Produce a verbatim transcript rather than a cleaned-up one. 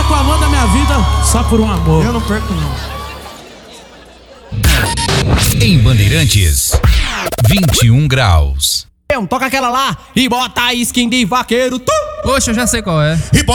perco o amor da minha vida só por um amor. Eu não perco, não. Em Bandeirantes, vinte e um graus. Toca aquela lá e bota a skin de vaqueiro. Tu! Poxa, eu já sei qual é. E bota